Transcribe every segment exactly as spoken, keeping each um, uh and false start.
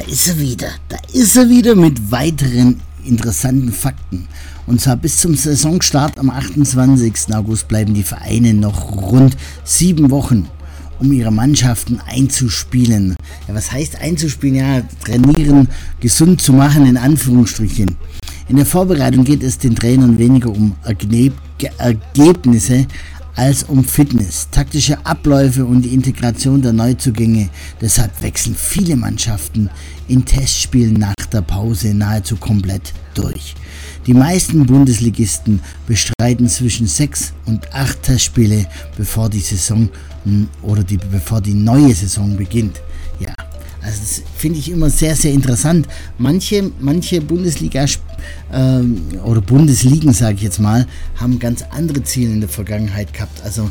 ist er wieder. Da ist er wieder mit weiteren interessanten Fakten. Und zwar bis zum Saisonstart am achtundzwanzigsten August bleiben die Vereine noch rund sieben Wochen, um ihre Mannschaften einzuspielen. Ja, was heißt einzuspielen? Ja, trainieren, gesund zu machen, in Anführungsstrichen. In der Vorbereitung geht es den Trainern weniger um Ergeb- Ergebnisse als um Fitness, taktische Abläufe und die Integration der Neuzugänge. Deshalb wechseln viele Mannschaften in Testspielen nach der Pause nahezu komplett durch. Die meisten Bundesligisten bestreiten zwischen sechs und acht Testspiele, bevor die Saison oder die, bevor die neue Saison beginnt. Ja, also das finde ich immer sehr, sehr interessant. Manche, manche Bundesliga ähm, oder Bundesligen, sage ich jetzt mal, haben ganz andere Ziele in der Vergangenheit gehabt. Also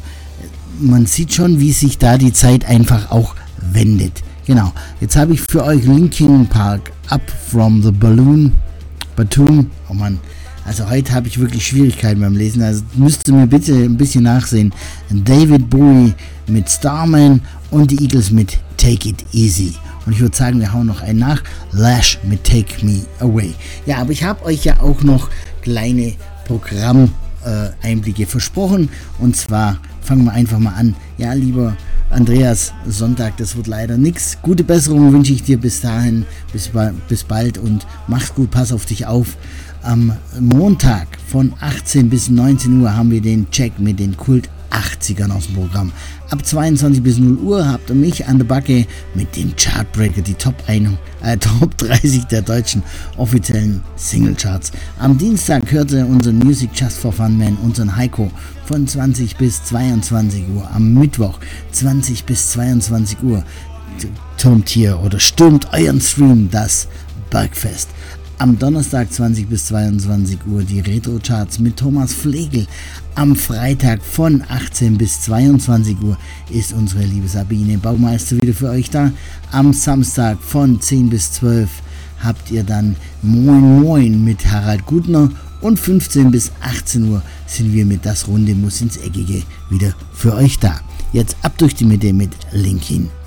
man sieht schon, wie sich da die Zeit einfach auch wendet. Genau, jetzt habe ich für euch Linkin Park, Up From The Balloon, Batum, oh Mann, also heute habe ich wirklich Schwierigkeiten beim Lesen, also müsst ihr mir bitte ein bisschen nachsehen. David Bowie mit Starman und die Eagles mit Take It Easy. Und ich würde sagen, wir hauen noch einen nach, Lash mit Take Me Away. Ja, aber ich habe euch ja auch noch kleine Programmeinblicke äh, versprochen, und zwar fangen wir einfach mal an. Ja, lieber Andreas, Sonntag, das wird leider nichts. Gute Besserung wünsche ich dir bis dahin, bis, bis bald und mach's gut, pass auf dich auf. Am Montag von achtzehn bis neunzehn Uhr haben wir den Check mit den Kult achtzigern aus dem Programm. Ab zweiundzwanzig bis null Uhr habt ihr mich an der Backe mit dem Chartbreaker, die Top, ein, äh, Top dreißig der deutschen offiziellen Singlecharts. Am Dienstag hörte unseren Music Just for Fun Man, unseren Heiko, von zwanzig bis zweiundzwanzig Uhr. Am Mittwoch zwanzig bis zweiundzwanzig Uhr turmt hier oder stürmt euren Stream das Bergfest. Am Donnerstag zwanzig bis zweiundzwanzig Uhr die Retro-Charts mit Thomas Flegel. Am Freitag von achtzehn bis zweiundzwanzig Uhr ist unsere liebe Sabine Baumeister wieder für euch da. Am Samstag von zehn bis zwölf habt ihr dann Moin Moin mit Harald Gutner. Und fünfzehn bis achtzehn Uhr sind wir mit Das Runde muss ins Eckige wieder für euch da. Jetzt ab durch die Mitte mit Linkin